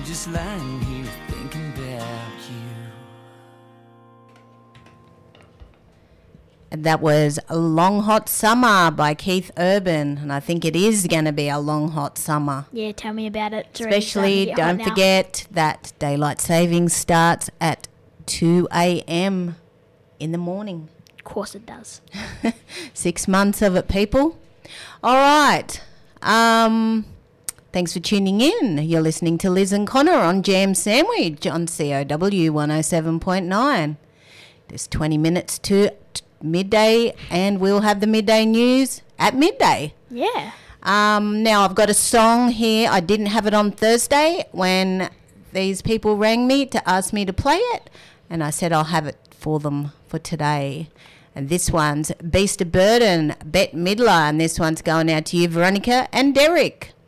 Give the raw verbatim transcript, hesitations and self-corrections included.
just lying here thinking about you. That was A Long Hot Summer by Keith Urban, and I think it is going to be a long hot summer. Yeah, tell me about it. It's already Especially, starting to get don't hot now. forget that daylight savings starts at two a.m. in the morning. Of course it does. Six months of it, people. All right. Um, thanks for tuning in. You're listening to Liz and Connor on Jam Sandwich on C O W one oh seven point nine. There's twenty minutes to t- midday, and we'll have the midday news at midday. Yeah. Um, now, I've got a song here. I didn't have it on Thursday when these people rang me to ask me to play it, and I said I'll have it for them for today. And this one's Beast of Burden, Bette Midler, and this one's going out to you, Veronica and Derek.